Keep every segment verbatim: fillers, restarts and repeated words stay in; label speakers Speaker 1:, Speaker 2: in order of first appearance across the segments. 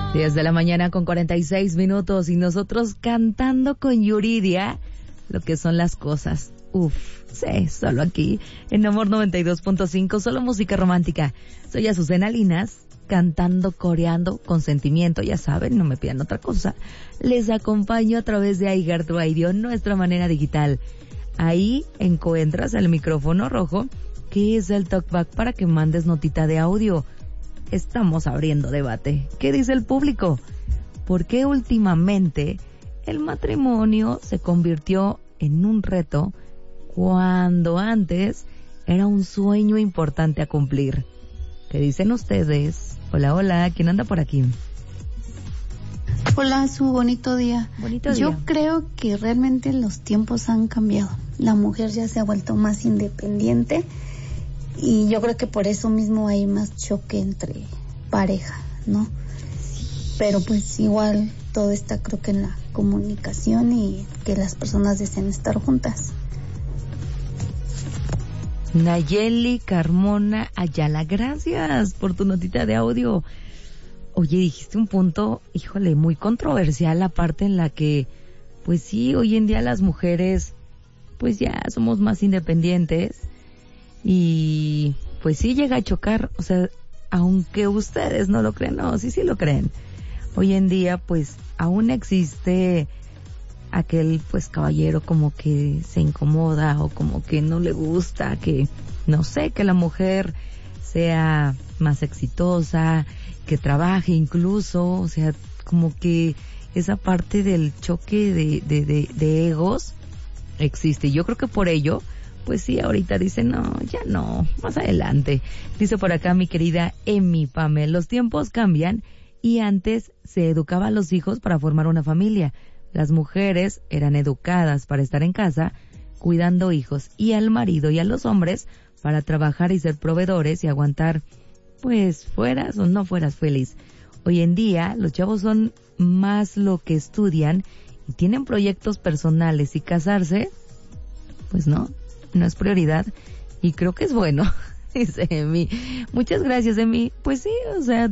Speaker 1: diez de la mañana con cuarenta y seis minutos y nosotros cantando con Yuridia lo que son las cosas. Uf, sí, solo aquí en Amor noventa y dos punto cinco, solo música romántica. Soy Azucena Linas, cantando, coreando con sentimiento, ya saben, no me pidan otra cosa. Les acompaño a través de iHeartRadio, nuestra manera digital. Ahí encuentras el micrófono rojo, que es el talkback para que mandes notita de audio. Estamos abriendo debate. ¿Qué dice el público? ¿Por qué últimamente el matrimonio se convirtió en un reto cuando antes era un sueño importante a cumplir? ¿Qué dicen ustedes? Hola, hola, ¿quién anda por aquí?
Speaker 2: Hola, su bonito día.
Speaker 1: Bonito día.
Speaker 2: Yo creo que realmente los tiempos han cambiado. La mujer ya se ha vuelto más independiente y yo creo que por eso mismo hay más choque entre pareja, ¿no? Pero pues igual todo está, creo que en la comunicación y que las personas deseen estar juntas.
Speaker 1: Nayeli Carmona Ayala, gracias por tu notita de audio. Oye, dijiste un punto, híjole, muy controversial, la parte en la que, pues sí, hoy en día las mujeres, pues ya somos más independientes y pues sí llega a chocar, o sea, aunque ustedes no lo crean, no, sí, sí lo creen. Hoy en día, pues, aún existe aquel, pues, caballero como que se incomoda o como que no le gusta que, no sé, que la mujer sea más exitosa, que trabaje incluso, o sea, como que esa parte del choque de, de, de, de egos existe. Yo creo que por ello, pues sí, ahorita dicen, no, ya no, más adelante. Dice por acá mi querida Emi Pamel, los tiempos cambian y antes se educaba a los hijos para formar una familia. Las mujeres eran educadas para estar en casa cuidando hijos y al marido y a los hombres para trabajar y ser proveedores y aguantar, pues fueras o no fueras feliz. Hoy en día los chavos son más lo que estudian y tienen proyectos personales y casarse, pues no, no es prioridad y creo que es bueno, dice Emi. Muchas gracias, Emi. Pues sí, o sea,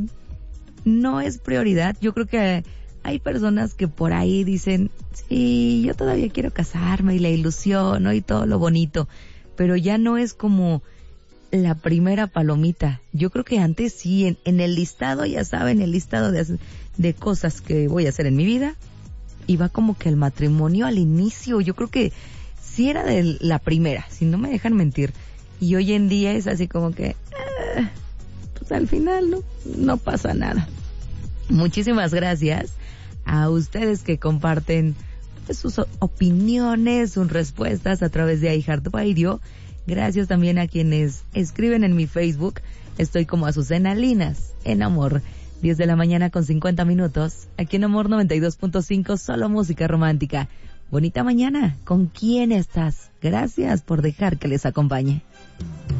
Speaker 1: no es prioridad. Yo creo que hay personas que por ahí dicen, sí, yo todavía quiero casarme y la ilusión, ¿no? Y todo lo bonito, pero ya no es como la primera palomita. Yo creo que antes sí, en, en el listado, ya saben, el listado de, de cosas que voy a hacer en mi vida, iba como que el matrimonio al inicio. Yo creo que sí era de la primera, si no me dejan mentir. Y hoy en día es así como que, ah, pues al final no, no pasa nada. Muchísimas gracias a ustedes que comparten pues, sus opiniones, sus respuestas a través de iHeartRadio. Gracias también a quienes escriben en mi Facebook. Estoy como Azucena Linas, en Amor. diez de la mañana con cincuenta minutos. Aquí en Amor noventa y dos punto cinco, solo música romántica. Bonita mañana. ¿Con quién estás? Gracias por dejar que les acompañe.